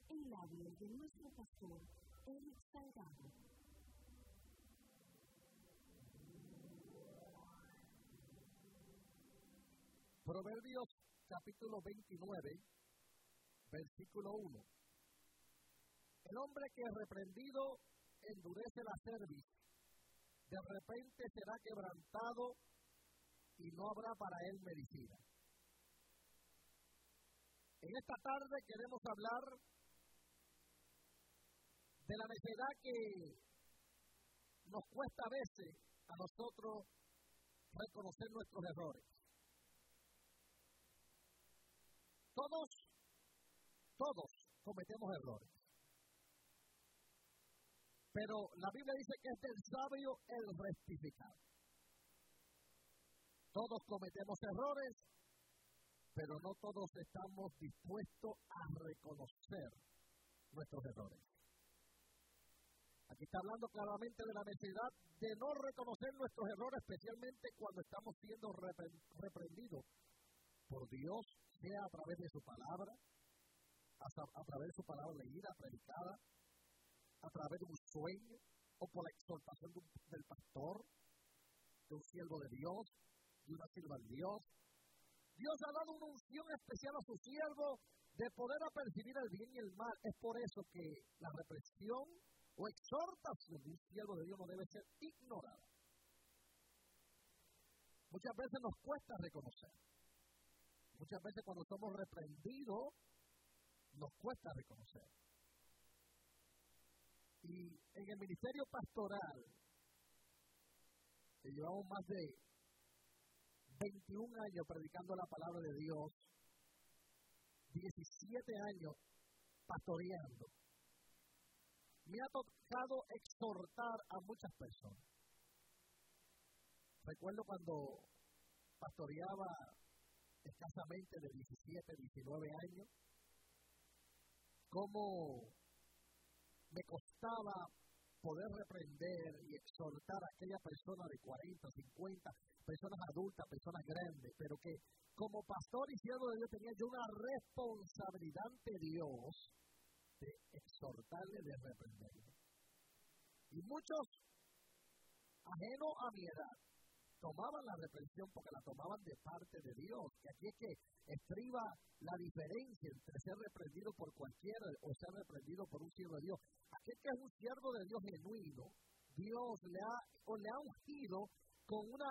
en labios de nuestro pastor, Eric Salgado. Proverbios capítulo 29, versículo 1. El hombre que es reprendido endurece la cerviz, de repente será quebrantado y no habrá para él medicina. En esta tarde queremos hablar de la necedad que nos cuesta a veces a nosotros reconocer nuestros errores. Todos cometemos errores. Pero la Biblia dice que es del sabio el rectificar. Todos cometemos errores, pero no todos estamos dispuestos a reconocer nuestros errores. Aquí está hablando claramente de la necesidad de no reconocer nuestros errores, especialmente cuando estamos siendo reprendidos por Dios, sea a través de su palabra, a través de su palabra leída, predicada, a través de un sueño, o por la exhortación del pastor, de un siervo de Dios, de una sierva de Dios. Dios ha dado una unción especial a su siervo de poder apercibir el bien y el mal. Es por eso que la represión o exhortación de un siervo de Dios no debe ser ignorada. Muchas veces nos cuesta reconocer. Muchas veces cuando somos reprendidos, nos cuesta reconocer. Y en el ministerio pastoral, que llevamos más de 21 años predicando la palabra de Dios, 17 años pastoreando, me ha tocado exhortar a muchas personas. Recuerdo cuando pastoreaba escasamente de 17, 19 años, cómo me costaba poder reprender y exhortar a aquella persona de 40, 50, personas adultas, personas grandes, pero que como pastor y siervo de Dios tenía yo una responsabilidad ante Dios de exhortarle, de reprenderle. Y muchos, ajenos a mi edad, tomaban la reprensión porque la tomaban de parte de Dios. Y aquí es que estriba la diferencia entre ser reprendido por cualquiera o ser reprendido por un siervo de Dios. Aquí es que es un siervo de Dios genuino. Dios le ha ungido con una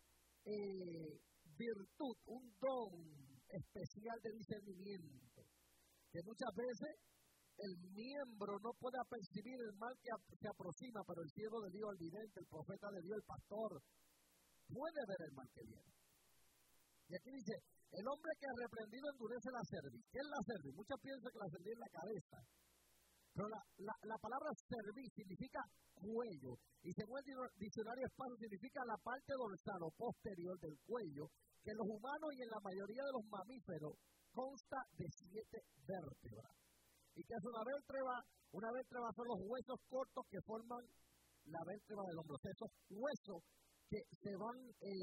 virtud, un don especial de discernimiento, que muchas veces el miembro no puede percibir el mal que se aproxima, pero el siervo de Dios, el vidente, el profeta de Dios, el pastor, puede ver el mal que viene. Y aquí dice, el hombre que ha reprendido endurece la cerviz. ¿Qué es la cerviz? Muchos piensan que la cerviz es la cabeza. Pero la palabra cerviz significa cuello. Y según el diccionario Español significa la parte dorsal o posterior del cuello, que en los humanos y en la mayoría de los mamíferos consta de 7 vértebras. ¿Y qué es una vértebra? Una vértebra son los huesos cortos que forman la vértebra del hombro. O sea, esos huesos que se van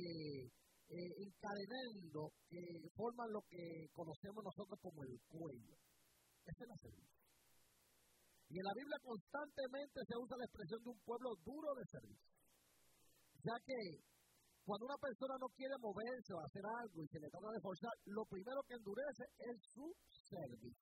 encadenando, que forman lo que conocemos nosotros como el cuello. Esa es la cerviz. Y en la Biblia constantemente se usa la expresión de un pueblo duro de cerviz. Ya que cuando una persona no quiere moverse o hacer algo y se le trata de forzar, lo primero que endurece es su cerviz.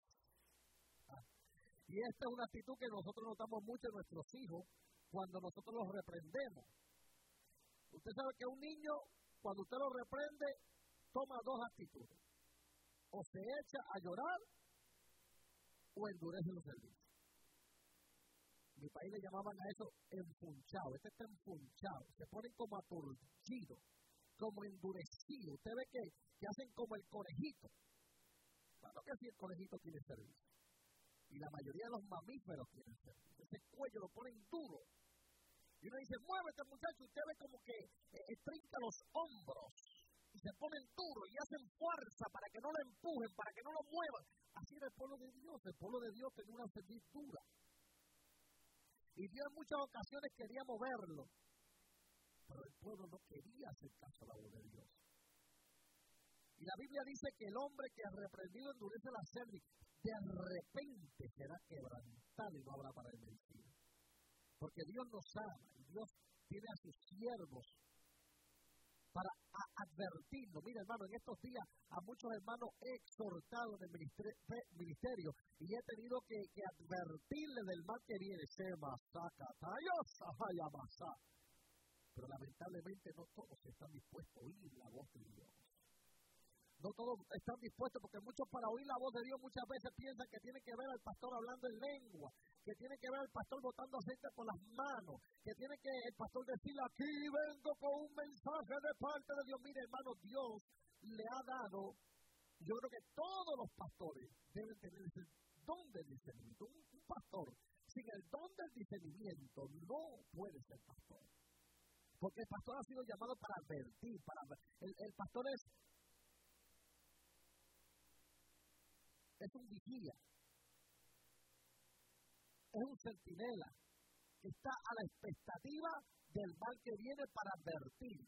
Y esta es una actitud que nosotros notamos mucho en nuestros hijos cuando nosotros los reprendemos. Usted sabe que un niño, cuando usted lo reprende, toma 2 actitudes. O se echa a llorar o endurece los cervizos. En mi país le llamaban a eso enfunchado. Este está enfunchado. Se ponen como aturdidos, como endurecidos. Usted ve que hacen como el conejito. ¿Cuándo que así el conejito tiene cerviz? Y la mayoría de los mamíferos tienen cerviz. Ese cuello lo ponen duro. Y uno dice, muévete muchacho, usted ve como que trinca los hombros y se ponen duros y hacen fuerza para que no lo empujen, para que no lo muevan. Así era el pueblo de Dios tenía una cerviz dura. Y Dios en muchas ocasiones quería moverlo, pero el pueblo no quería hacer caso a la voz de Dios. Y la Biblia dice que el hombre que ha reprendido endurece la cerviz, de repente será quebrantado y no habrá para él vencido. Porque Dios nos ama y Dios tiene a sus siervos para advertirnos. Mira, hermano, en estos días a muchos hermanos he exhortado en el ministerio y he tenido que advertirles del mal que viene. Pero lamentablemente no todos están dispuestos a oír la voz de Dios. No todos están dispuestos, porque muchos para oír la voz de Dios muchas veces piensan que tiene que ver al pastor hablando en lengua, que tiene que ver al pastor botando aceite por las manos, que tiene que el pastor decirle: aquí vengo con un mensaje de parte de Dios. Mire, hermano, Dios le ha dado, yo creo que todos los pastores deben tener ese don del discernimiento. Un pastor sin el don del discernimiento no puede ser pastor. Porque el pastor ha sido llamado para advertir, el pastor es un vigía, es un centinela que está a la expectativa del mal que viene para advertir.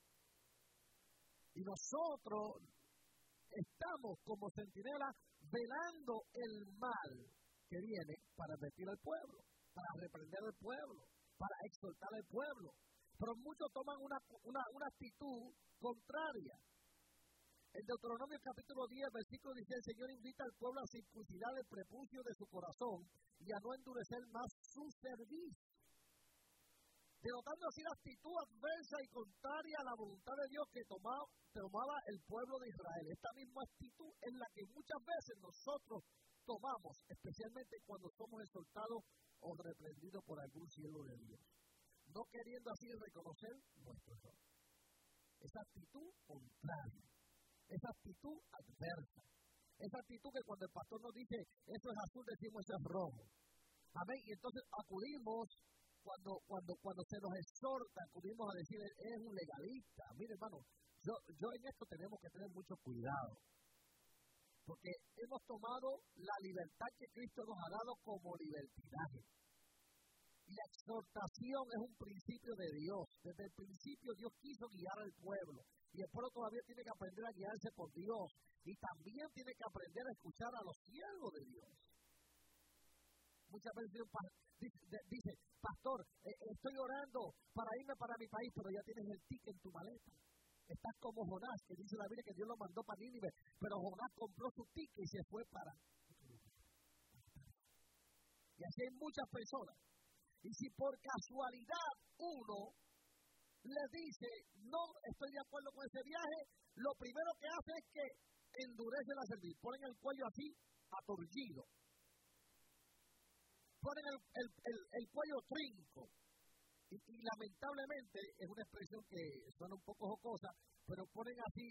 Y nosotros estamos como centinelas velando el mal que viene para advertir al pueblo, para reprender al pueblo, para exhortar al pueblo. Pero muchos toman una actitud contraria. En Deuteronomio capítulo 10, versículo 16, el Señor invita al pueblo a circuncidar el prepucio de su corazón y a no endurecer más su cerviz, denotando así la actitud adversa y contraria a la voluntad de Dios que tomaba el pueblo de Israel. Esta misma actitud es la que muchas veces nosotros tomamos, especialmente cuando somos exhortados o reprendidos por algún siervo de Dios, no queriendo así reconocer nuestro error. Esa actitud contraria. Esa actitud adversa. Esa actitud que cuando el pastor nos dice eso es azul, decimos eso es rojo. Amén. Y entonces acudimos cuando se nos exhorta, acudimos a decir es un legalista. Mire, hermano, yo en esto tenemos que tener mucho cuidado. Porque hemos tomado la libertad que Cristo nos ha dado como libertinaje. Y la exhortación es un principio de Dios. Desde el principio Dios quiso guiar al pueblo. Y el pueblo todavía tiene que aprender a guiarse por Dios. Y también tiene que aprender a escuchar a los siervos de Dios. Muchas veces dice, pastor, estoy orando para irme para mi país, pero ya tienes el ticket en tu maleta. Estás como Jonás, que dice la Biblia que Dios lo mandó para Nínive, pero Jonás compró su ticket y se fue para. Y así hay muchas personas. Y si por casualidad uno le dice, no estoy de acuerdo con ese viaje, lo primero que hace es que endurece la cerviz, ponen el cuello así, aturdido, ponen el cuello trinco, y lamentablemente es una expresión que suena un poco jocosa, pero ponen así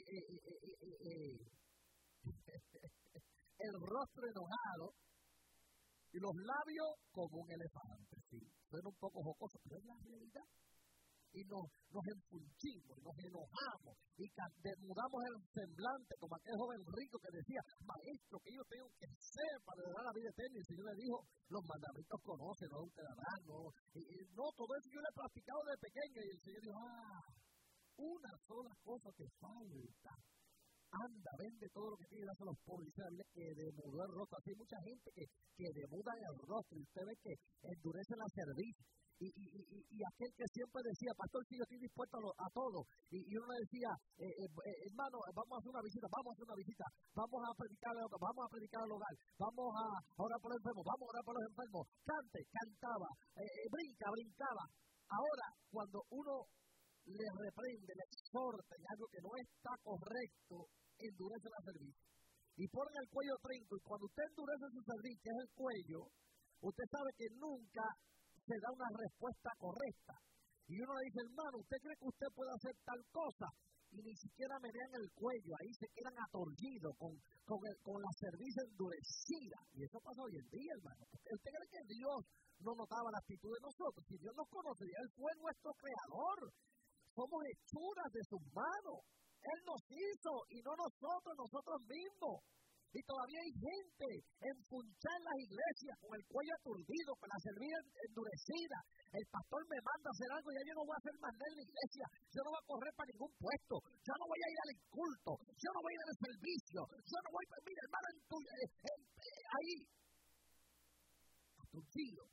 el rostro enojado y los labios como un elefante, sí, suena un poco jocoso, pero es la realidad. Y nos enfunchimos, nos enojamos y demudamos el semblante como aquel joven rico que decía, maestro, que yo tengo que hacer para dar la vida eterna. Y el Señor le dijo, los mandamientos conocen, no adulterarán, no, todo eso yo lo he practicado desde pequeño. Y el Señor dijo, una sola cosa te falta. Anda, vende todo lo que tienes y dáselo a los pobres. Dice la Biblia que demudó el rostro. Así hay mucha gente que demuda el rostro y usted ve que endurece la cerviz. Y aquel que siempre decía, pastor, sí, yo estoy dispuesto a todo. Y uno le decía, hermano, vamos a hacer una visita, vamos a predicar al hogar, vamos a predicar al hogar, vamos a orar por los enfermos, vamos a orar por los enfermos. Cantaba, brincaba. Ahora, cuando uno le reprende, le exhorta en algo que no está correcto, endurece la cerviz. Y ponen el cuello trinco, y cuando usted endurece su cerviz, que es el cuello, usted sabe que nunca se da una respuesta correcta. Y uno le dice, hermano, ¿usted cree que usted puede hacer tal cosa? Y ni siquiera menean el cuello, ahí se quedan aturdidos con la cerviz endurecida. Y eso pasa hoy en día, hermano. ¿Usted cree que Dios no notaba la actitud de nosotros? Si Dios nos conoce, Él fue nuestro creador. Somos hechuras de sus manos. Él nos hizo y no nosotros mismos. Y todavía hay gente enfunchada en las iglesias con el cuello aturdido, con la cerviz endurecida. El pastor me manda a hacer algo y ya yo no voy a hacer más nada en la iglesia. Yo no voy a correr para ningún puesto. Yo no voy a ir al culto. Yo no voy a ir al servicio. Yo no voy a... Mira, hermano, ahí. Aturdido.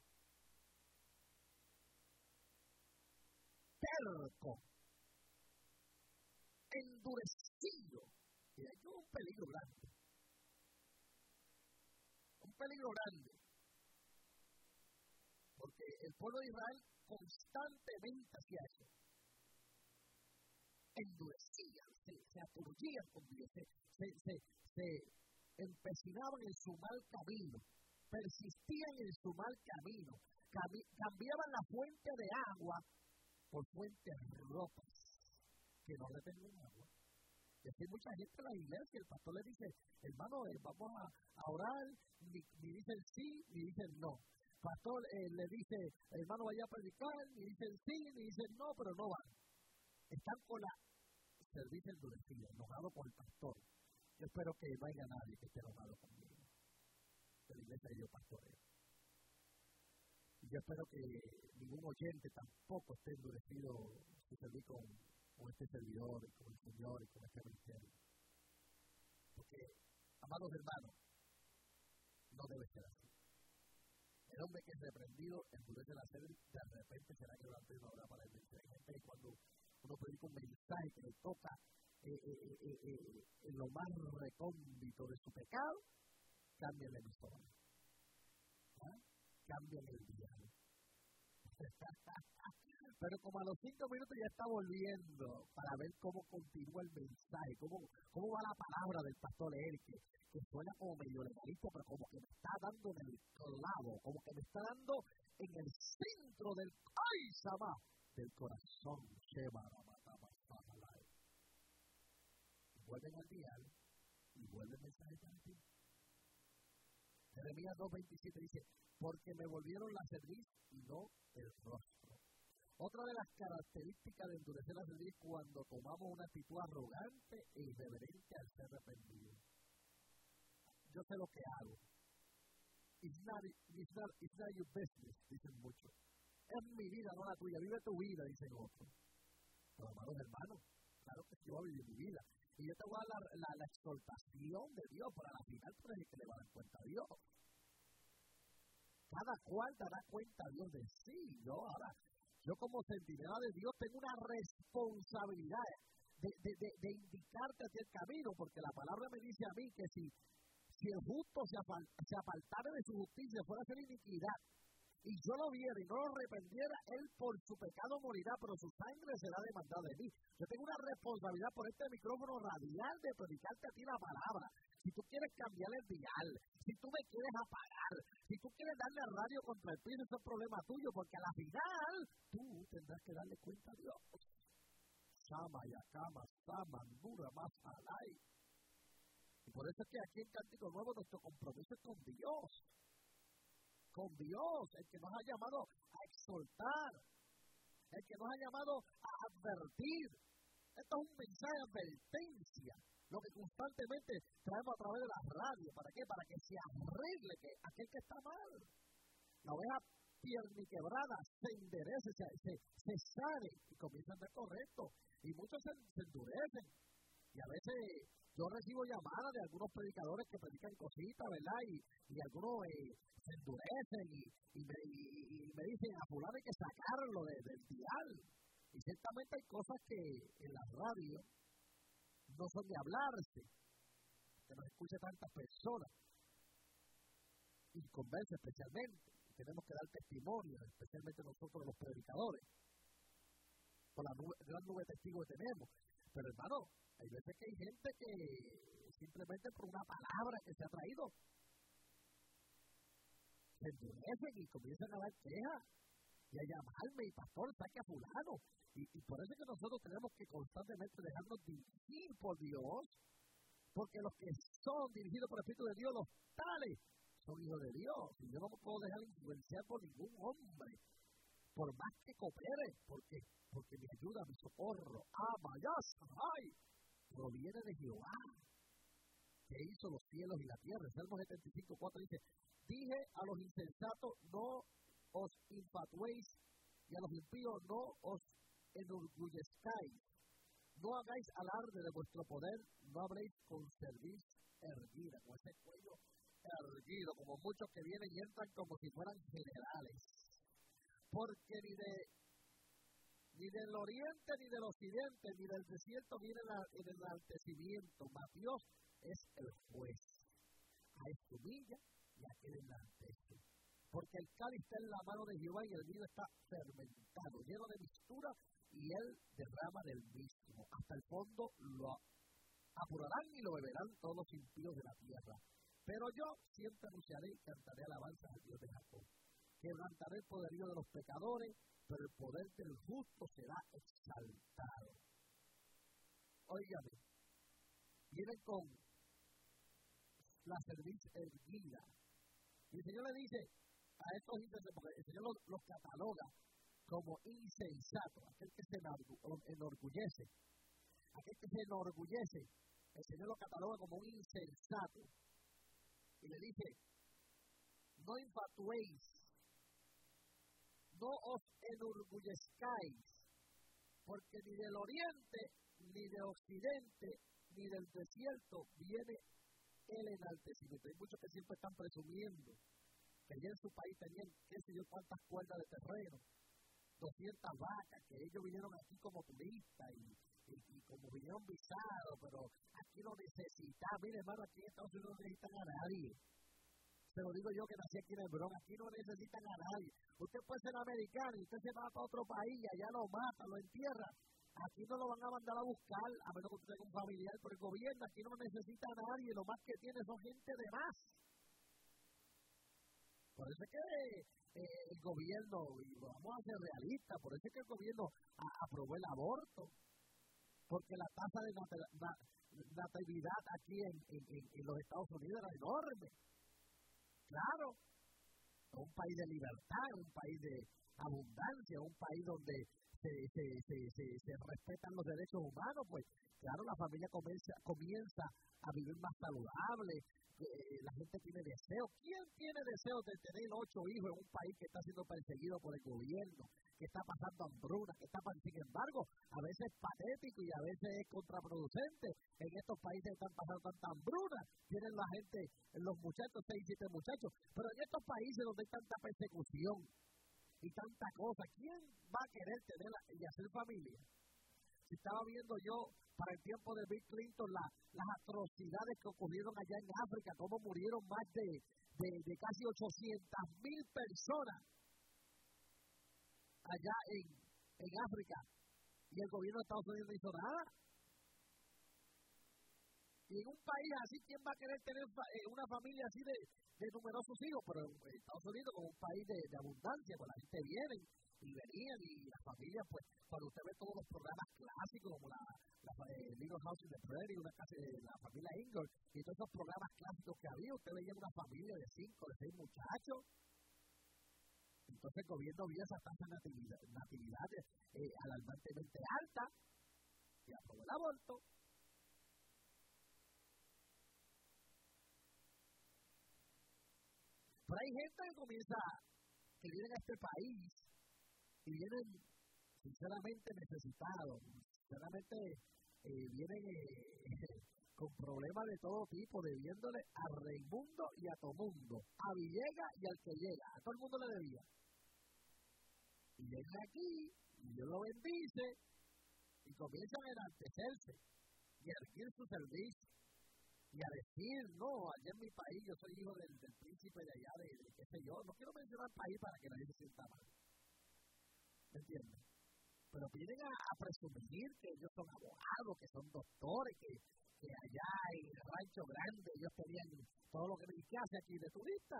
Terco. Endurecido. Y hay un peligro grande. Un peligro grande. Porque el pueblo de Israel constantemente hacía eso. Endurecían, se aturdían con Dios, se empecinaban en su mal camino, persistían en su mal camino, cambiaban la fuente de agua por fuentes rotas que no retenían agua. Y así hay mucha gente en la iglesia, el pastor le dice, hermano, vamos a orar, ni dicen sí, ni dicen no. Pastor le dice, hermano, vaya a predicar, ni dicen sí, ni dicen no, pero no van. Están con la servicio endurecido, enojado con el pastor. Yo espero que no haya nadie que esté enojado conmigo. De la iglesia yo pastoreo. Y yo espero que ningún oyente tampoco esté endurecido su servir con este servidor, y con el Señor, y con este ministerio. Porque, amados hermanos, no debe ser así. El hombre que es reprendido endurece la sed, de repente será quebrantado y no habrá para él. Hay gente que cuando uno predica un mensaje que le toca en lo más recóndito de su pecado, cambian la emisora. Cambian el diario. Pero como a los 5 minutos ya está volviendo para ver cómo continúa el mensaje, cómo va la palabra del pastor Eric, que suena como medio legalista, pero como que me está dando en el clavo, como que me está dando en el centro del del corazón. Y vuelven al dial y vuelve el mensaje para ti. Jeremías 2:27 dice, porque me volvieron la cerviz y no el rostro. Otra de las características de endurecer la cerviz es cuando tomamos una actitud arrogante e irreverente al ser arrepentido. Yo sé lo que hago. It's not your business, dicen muchos. Es mi vida, no la tuya. Vive tu vida, dicen otros. Pero amados hermanos, claro que yo voy a vivir mi vida. Y yo te voy a dar la exaltación de Dios, para la final tú eres el que le va a dar cuenta a Dios. Cada cual dará cuenta a Dios de sí. Yo como centinela de Dios tengo una responsabilidad de indicarte hacia el camino, porque la palabra me dice a mí que si el justo se apartara de su justicia, fuera a hacer iniquidad, y yo lo viera y no lo arrependiera, él por su pecado morirá, pero su sangre será demandada de mí. Yo tengo una responsabilidad por este micrófono radial de predicarte a ti la palabra. Si tú quieres cambiar el dial, si tú me quieres apagar, si tú quieres darle al radio contra el piso, ese es problema tuyo, porque a la final tú tendrás que darle cuenta a Dios. Sama, Yakama, Sama, Nura, más Alay. Y por eso es que aquí en Cántico Nuevo nuestro compromiso es con Dios. Con Dios, el que nos ha llamado a exhortar, el que nos ha llamado a advertir. Esto es un mensaje de advertencia, lo que constantemente traemos a través de la radio. ¿Para qué? Para que se arregle aquel que está mal. La oveja pierniquebrada se enderece, se sale y comienza a andar correcto. Y muchos se endurecen. Y a veces yo recibo llamadas de algunos predicadores que predican cositas, ¿verdad? Y algunos se endurecen y me dicen, a fulano hay que sacarlo del dial. Y ciertamente hay cosas que en la radio no son de hablarse, que nos escucha tantas personas, y conversa especialmente. Y tenemos que dar testimonio, especialmente nosotros los predicadores, por la gran nube de testigos que tenemos. Pero hermano, hay veces que hay gente que simplemente por una palabra que se ha traído se endurecen y comienzan a dar quejas y a llamarme, y pastor, saque a fulano. Y por eso es que nosotros tenemos que constantemente dejarnos dirigir por Dios, porque los que son dirigidos por el Espíritu de Dios, los tales, son hijos de Dios. Y yo no me puedo dejar influenciar por ningún hombre, por más que coopere, porque mi ayuda, mi socorro, ama, ya, ay, proviene de Jehová. que hizo los cielos y la tierra. Salmo 75:4 dice, dije a los insensatos, no os infatuéis, y a los impíos no os enorgullezcáis. No hagáis alarde de vuestro poder, no habléis con cerviz erguida, con ese cuello erguido, como muchos que vienen y entran como si fueran generales. Porque ni del oriente, ni del occidente, ni del desierto viene el enaltecimiento, mas Dios es el juez. A esto humilla y a aquel enaltece. Porque el cáliz está en la mano de Jehová y el vino está fermentado, lleno de mistura, y él derrama del mismo. Hasta el fondo lo apurarán y lo beberán todos los impíos de la tierra. Pero yo siempre anunciaré y cantaré alabanzas al Dios de Jacob. Quebrantaré el poderío de los pecadores, pero el poder del justo será exaltado. Óigame, vienen con la cerviz erguida. Y el Señor le dice a estos insensatos, porque el Señor los cataloga como insensatos, aquel que se enorgullece. Aquel que se enorgullece, el Señor lo cataloga como un insensato. Y le dice, no infatuéis, no os enorgullezcáis, porque ni del oriente, ni del occidente, ni del desierto viene el enaltecimiento. Hay muchos que siempre están presumiendo que allá en su país tenían, qué sé yo, cuántas cuerdas de terreno, 200 vacas, que ellos vinieron aquí como turistas y como vinieron visados, pero aquí no necesitan. Mire, hermano, aquí en Estados Unidos no necesitan a nadie. Se lo digo yo que nací aquí en el Bronx, aquí no necesitan a nadie. Usted puede ser americano y usted se va para otro país y allá lo mata, lo entierra. Aquí no lo van a mandar a buscar, a menos que usted tenga un familiar, pero el gobierno aquí no necesita a nadie, lo más que tiene son gente de más. Por eso es que el gobierno, y vamos a ser realistas, por eso es que el gobierno aprobó el aborto, porque la tasa de natalidad aquí en los Estados Unidos era enorme. Claro, un país de libertad, un país de abundancia, un país donde se respetan los derechos humanos, pues claro, la familia comienza a vivir más saludable, la gente tiene deseo. ¿Quién tiene deseo de tener 8 hijos en un país que está siendo perseguido por el gobierno, que está pasando hambruna, sin embargo, a veces es patético y a veces es contraproducente? En estos países están pasando tanta hambruna, tienen la gente, los muchachos, 6, 7 muchachos, pero en estos países donde hay tanta persecución y tanta cosa, ¿quién va a querer tener y hacer familia? Si estaba viendo yo para el tiempo de Bill Clinton las atrocidades que ocurrieron allá en África, cómo murieron más de casi 800,000 personas allá en África, y el gobierno de Estados Unidos no hizo nada. Y en un país así, ¿quién va a querer tener una familia así de numerosos hijos? Pero en Estados Unidos, como un país de abundancia, pues la gente viene y venían, y las familias, pues, cuando usted ve todos los programas clásicos, como la Little House in the Prairie, una casa de la familia Ingalls, y todos esos programas clásicos que había, usted veía una familia de 5, de 6 muchachos. Entonces el gobierno vio esa tasa de natividad alarmantemente alta y aprobó el aborto. Pero hay gente que vienen a este país y vienen sinceramente necesitados, sinceramente vienen con problemas de todo tipo, debiéndole a Raimundo y a Tomundo, a Villegas y al que llega, a todo el mundo le debía. Y llegan aquí, y Dios lo bendice, y comienzan a enaltecerse y a erguir su servicio. Y a decir, no, allá en mi país yo soy hijo del príncipe de allá, de qué sé yo. No quiero mencionar país para que nadie se sienta mal. ¿Me entiendes? Pero vienen a presumir que ellos son abogados, que son doctores, que allá en el Rancho Grande ellos tenían todo lo que me dice. ¿Qué hace aquí de turista?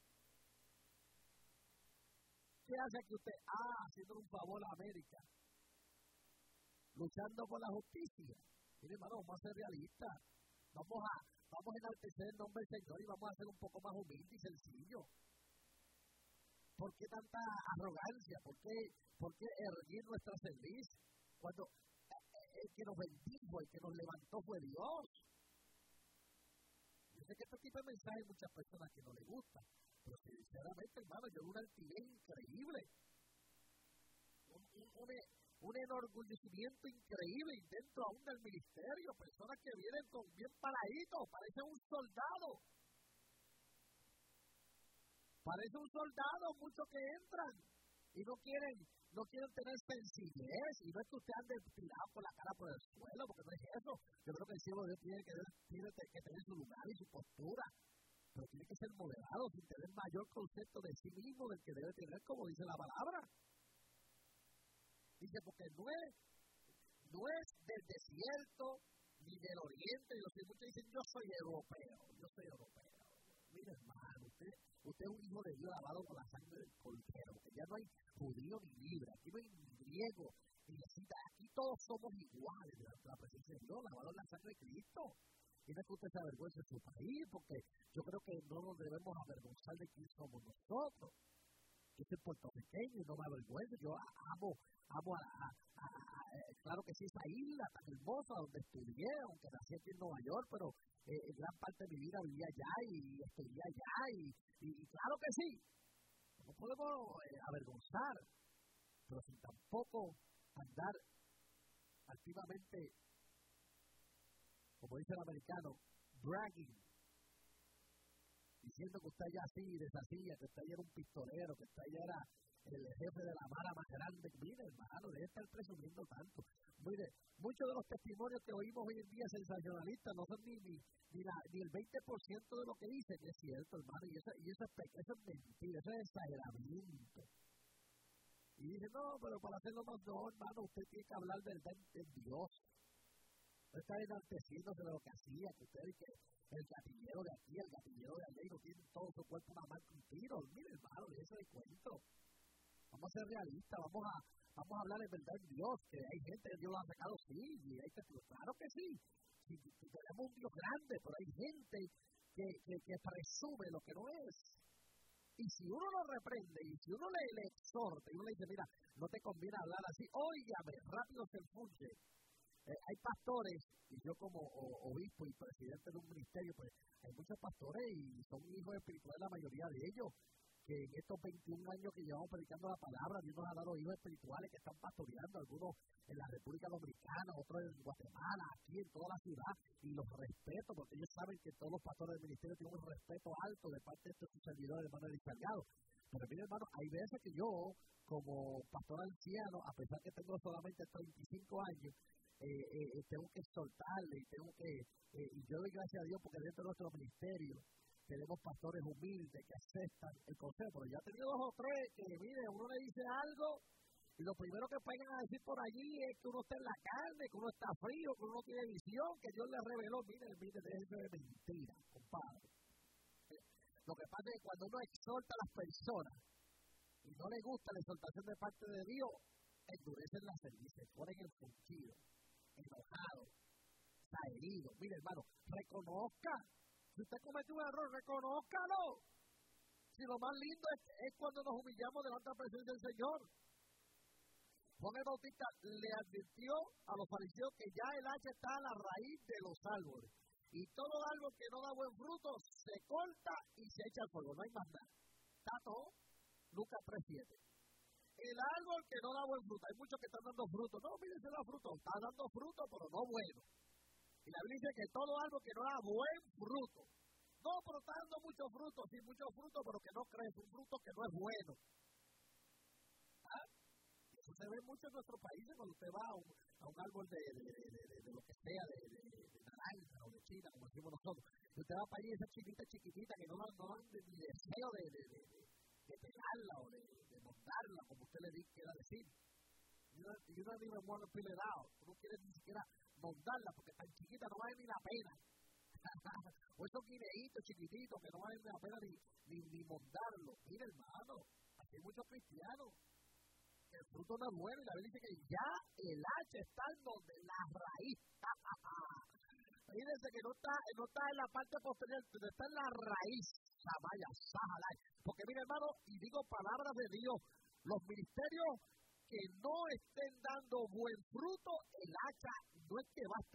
¿Qué hace aquí usted? Haciendo un favor a América, luchando por la justicia. Mire, hermano, vamos a ser realistas. Vamos a enaltecer el nombre del Señor y vamos a ser un poco más humilde y sencillo. ¿Por qué tanta arrogancia? ¿Por qué erguir nuestra cerviz? Cuando el que nos bendijo, el que nos levantó fue Dios. Yo sé que este tipo de mensaje hay muchas personas que no les gusta, pero sinceramente, hermano, yo veo una altivez increíble, un enorgullecimiento increíble dentro aún del ministerio, personas que vienen con bien paraditos, parecen un soldado. Parece un soldado, muchos que entran y no quieren tener sencillez, y no es que usted ande tirado con la cara por el suelo, porque no es eso. Yo creo que el siervo de Dios tiene que tener su lugar y su postura, pero tiene que ser moderado, sin tener mayor concepto de sí mismo del que debe tener, como dice la palabra. Dice, porque no es del desierto ni del oriente, muchos dicen, yo soy europeo. Mire, hermano, usted es un hijo de Dios lavado con la sangre del Cordero, porque ya no hay judío ni libre, aquí no hay ni griego ni necesita, aquí todos somos iguales delante de la presencia de Dios, lavados en la sangre de Cristo. Y no es que usted se avergüence de su país, porque yo creo que no nos debemos avergonzar de quién somos nosotros. Yo soy puertorriqueño y no me avergüenzo, yo amo claro que sí, esa isla tan hermosa donde estudié, aunque nací aquí en Nueva York, pero gran parte de mi vida viví allá y estudié allá, y claro que sí, no podemos avergonzar, pero sin tampoco andar activamente, como dice el americano, bragging, diciendo que usted ya así, deshacía, que usted ya era un pistolero, que usted ya era el jefe de la mara más grande. Mire, hermano, debe estar presumiendo tanto. Mire, muchos de los testimonios que oímos hoy en día sensacionalistas no son ni el 20% de lo que dicen, es cierto, hermano, y eso es mentira, eso es exageramiento. Y dice, no, pero para hacerlo más no, hermano, usted tiene que hablar verdad en Dios. No está enalteciéndose de lo que hacía, que usted es que el gatillero de aquí, el gatillero de allá, y no tiene todo su cuerpo una marca, un tiro. Mire, hermano, eso de cuento. Vamos a ser realistas, vamos a hablar de verdad en Dios, que hay gente que Dios lo ha sacado, sí, y hay que, claro que sí. Si tenemos un Dios grande, pero hay gente que presume lo que no es. Y si uno lo reprende, y si uno le exhorta, y uno le dice, mira, no te conviene hablar así, óigame, rápido se funde. Hay pastores, y yo como obispo y presidente de un ministerio, pues hay muchos pastores y son hijos espirituales la mayoría de ellos, que en estos 21 años que llevamos predicando la palabra, Dios nos ha dado hijos espirituales que están pastoreando, algunos en la República Dominicana, otros en Guatemala, aquí en toda la ciudad, y los respeto, porque ellos saben que todos los pastores del ministerio tienen un respeto alto de parte de estos servidores, hermano Eric Salgado. Pero mire, hermano, hay veces que yo, como pastor anciano, a pesar que tengo solamente 35 años, tengo que exhortarle y yo doy gracias a Dios porque dentro de nuestro ministerio tenemos pastores humildes que aceptan el consejo, pero ya he tenido 2 o 3 que, mire, uno le dice algo y lo primero que vayan a decir por allí es que uno está en la carne, que uno está frío, que uno no tiene visión, que Dios le reveló. Mire, déjense de mentira, compadre. Lo que pasa es que cuando uno exhorta a las personas y no le gusta la exhortación de parte de Dios, endurecen la cerviz, se ponen en fundido, enojado, está herido. Mire, hermano, reconozca. Si usted cometió un error, reconózcalo. Si lo más lindo es cuando nos humillamos delante de la presencia del Señor. Juan el Bautista le advirtió a los fariseos que ya el hacha está a la raíz de los árboles. Y todo árbol que no da buen fruto se corta y se echa al fuego. No hay más nada. Está todo. Lucas 3:7. El árbol que no da buen fruto. Hay muchos que están dando fruto. No, miren, se da fruto. Está dando fruto, pero no bueno. Y la Biblia dice que todo árbol que no da buen fruto. No, pero está dando mucho fruto. Sí, mucho fruto, pero que no crece. Un fruto que no es bueno. ¿Ah? Eso se ve mucho en nuestros países cuando usted va a un árbol de lo que sea, de naranja o de china, como decimos nosotros. Y usted va para allí, esa chiquitita, que no dan ni deseo de pegarla o de montarla, como usted le quiera decir. You don't even want to peel it out. Tú no quieres ni siquiera montarla porque tan chiquita no vale ni la pena. O esos guineitos chiquititos que no valen ni la pena ni montarlo. Mira, hermano, aquí hay muchos cristianos que el fruto no es bueno y la Biblia dice que ya el hacha está en donde la raíz. Fíjense que no está en la parte posterior, sino está en la raíz. Vaya, porque mira, hermano, y digo palabras de Dios, los ministerios que no estén dando buen fruto, el hacha no es que va a estar